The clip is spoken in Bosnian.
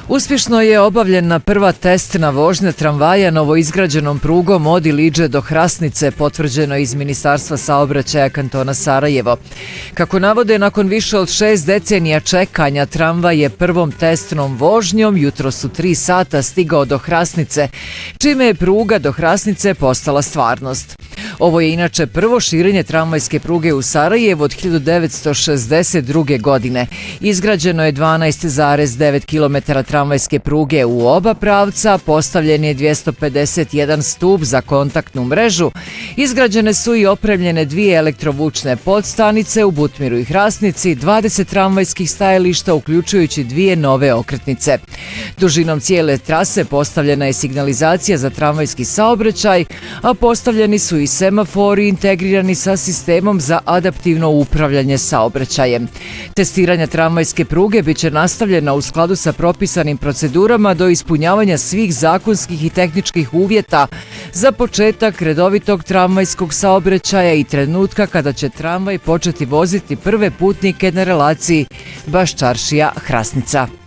Uspješno je obavljena prva testna vožnja tramvaja novoizgrađenom prugom od Iliđe do Hrasnice, potvrđeno iz Ministarstva saobraćaja kantona Sarajevo. Kako navode, nakon više od 6 decenija čekanja, tramvaj je prvom testnom vožnjom jutros u 3 sata stigao do Hrasnice, čime je pruga do Hrasnice postala stvarnost. Ovo je inače prvo širenje tramvajske pruge u Sarajevu od 1962. godine. Izgrađeno je 12,9 km tramvajske pruge u oba pravca, postavljen je 251 stup za kontaktnu mrežu, izgrađene su i opremljene 2 elektrovučne podstanice u Butmiru i Hrasnici, 20 tramvajskih stajališta uključujući 2 nove okretnice. Dužinom cijele trase postavljena je signalizacija za tramvajski saobraćaj, a postavljeni su i semafori integrirani sa sistemom za adaptivno upravljanje saobraćajem. Testiranja tramvajske pruge biće nastavljena u skladu sa propisanim procedurama do ispunjavanja svih zakonskih i tehničkih uvjeta za početak redovitog tramvajskog saobraćaja i trenutka kada će tramvaj početi voziti prve putnike na relaciji Baščaršija-Hrasnica.